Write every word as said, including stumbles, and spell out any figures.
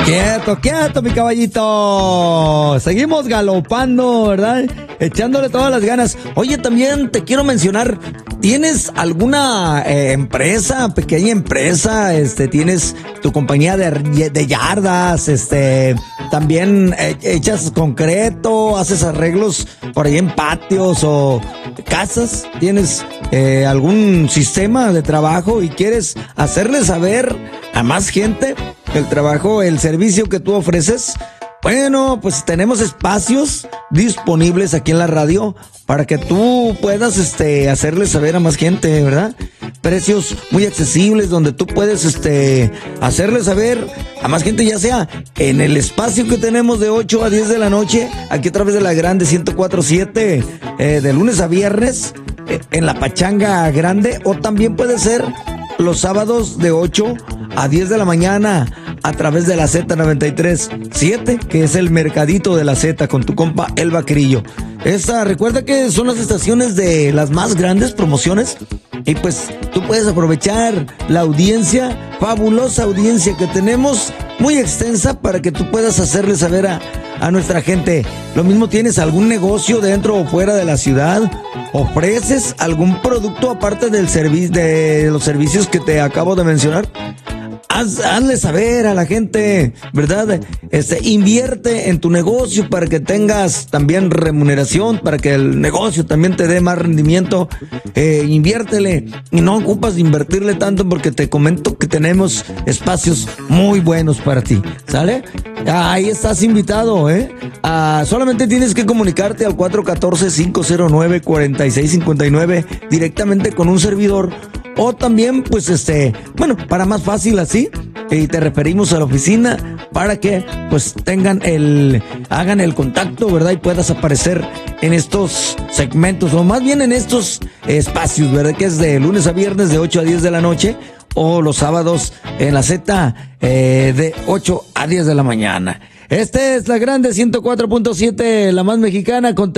Quieto, quieto, mi caballito. Seguimos galopando, ¿verdad? Echándole todas las ganas. Oye, también te quiero mencionar, ¿tienes alguna eh, empresa, pequeña empresa? Este, ¿tienes tu compañía de, de yardas? Este, también eh, echas concreto, haces arreglos por ahí en patios o casas. ¿Tienes eh, algún sistema de trabajo y quieres hacerle saber a más gente el trabajo, el servicio que tú ofreces? Bueno, pues tenemos espacios disponibles aquí en la radio para que tú puedas este hacerle saber a más gente, ¿verdad? Precios muy accesibles donde tú puedes este hacerle saber a más gente, ya sea en el espacio que tenemos de ocho a diez de la noche, aquí a través de la Grande ciento cuatro punto siete, eh, de lunes a viernes, eh, en la Pachanga Grande, o también puede ser los sábados de ocho a diez de la mañana a través de la Z noventa y tres punto siete, que es el mercadito de la Z con tu compa El Vaquerillo. Esta, recuerda que son las estaciones de las más grandes promociones y pues tú puedes aprovechar la audiencia, fabulosa audiencia que tenemos, muy extensa, para que tú puedas hacerle saber a, a nuestra gente. Lo mismo, ¿tienes algún negocio dentro o fuera de la ciudad? ¿Ofreces algún producto aparte del servicio, de los servicios que te acabo de mencionar? Haz, hazle saber a la gente, ¿verdad? Este, invierte en tu negocio para que tengas también remuneración, para que el negocio también te dé más rendimiento. Eh, inviértele y no ocupas de invertirle tanto, porque te comento que tenemos espacios muy buenos para ti, ¿sale? Ahí estás invitado, ¿eh? Ah, solamente tienes que comunicarte al cuatro uno cuatro, cinco cero nueve, cuatro seis cinco nueve directamente con un servidor. O también, pues, este, bueno, para más fácil así, y te referimos a la oficina para que, pues, tengan el, hagan el contacto, ¿verdad? Y puedas aparecer en estos segmentos, o más bien en estos espacios, ¿verdad? Que es de lunes a viernes de ocho a diez de la noche, o los sábados en la Z eh, de ocho a diez de la mañana. Este es la Grande ciento cuatro punto siete, la más mexicana, con